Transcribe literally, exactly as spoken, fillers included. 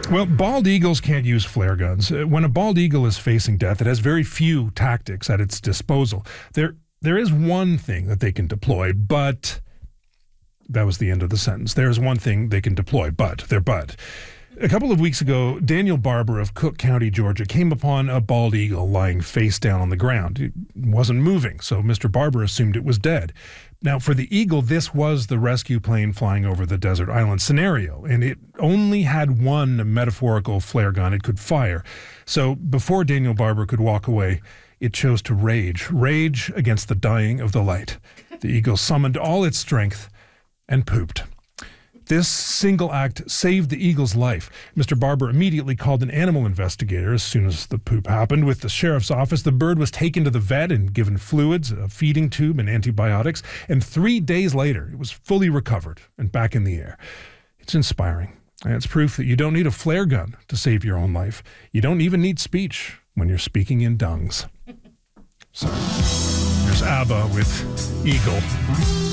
Well, bald eagles can't use flare guns. When a bald eagle is facing death, it has very few tactics at its disposal. There, there is one thing that they can deploy, but... That was the end of the sentence. There is one thing they can deploy, but, their but. A couple of weeks ago, Daniel Barber of Cook County, Georgia, came upon a bald eagle lying face down on the ground. It wasn't moving, so Mister Barber assumed it was dead. Now, for the eagle, this was the rescue plane flying over the desert island scenario, and it only had one metaphorical flare gun it could fire. So before Daniel Barber could walk away, it chose to rage, rage against the dying of the light. The eagle summoned all its strength and pooped. This single act saved the eagle's life. Mister Barber immediately called an animal investigator as soon as the poop happened. With the sheriff's office, the bird was taken to the vet and given fluids, a feeding tube, and antibiotics. And three days later, it was fully recovered and back in the air. It's inspiring. And it's proof that you don't need a flare gun to save your own life. You don't even need speech when you're speaking in dungs. So, there's ABBA with Eagle.